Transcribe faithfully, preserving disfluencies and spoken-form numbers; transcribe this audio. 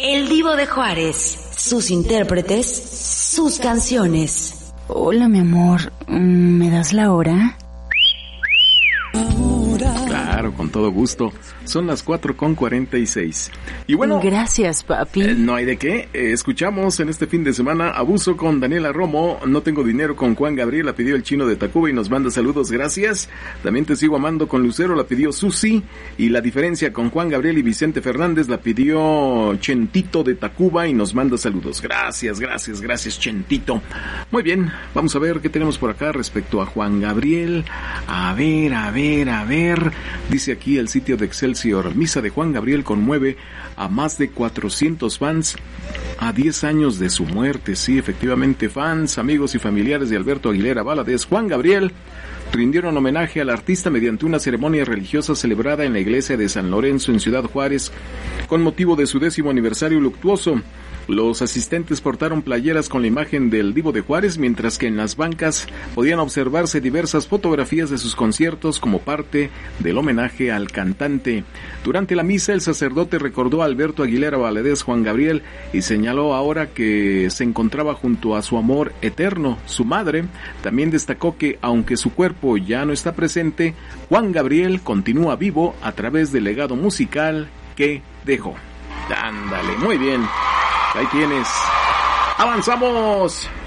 El Divo de Juárez, sus intérpretes, sus canciones. Hola, mi amor, ¿me das la hora? Claro, con todo gusto. Son las cuatro con cuarenta y seis. Y bueno... Gracias, papi. Eh, no hay de qué. Eh, escuchamos en este fin de semana Abuso con Daniela Romo, No tengo dinero con Juan Gabriel, la pidió el Chino de Tacuba y nos manda saludos, gracias. También Te sigo amando con Lucero, la pidió Susi. Y La diferencia con Juan Gabriel y Vicente Fernández la pidió Chentito de Tacuba y nos manda saludos. Gracias, gracias, gracias, Chentito. Muy bien, vamos a ver qué tenemos por acá respecto a Juan Gabriel. A ver, a ver, a ver. Dice aquí el sitio de Excelsior, Misa de Juan Gabriel conmueve a más de cuatrocientos fans a diez años de su muerte. Sí, efectivamente, fans, amigos y familiares de Alberto Aguilera Valadez, Juan Gabriel, rindieron homenaje al artista mediante una ceremonia religiosa celebrada en la iglesia de San Lorenzo en Ciudad Juárez con motivo de su décimo aniversario luctuoso. Los asistentes portaron playeras con la imagen del Divo de Juárez, mientras que en las bancas podían observarse diversas fotografías de sus conciertos como parte del homenaje al cantante. Durante la misa, el sacerdote recordó a Alberto Aguilera Valadez Juan Gabriel y señaló ahora que se encontraba junto a su amor eterno, su madre. También destacó que, aunque su cuerpo ya no está presente, Juan Gabriel continúa vivo a través del legado musical que dejó. Ándale, muy bien. Ahí tienes. ¡Avanzamos!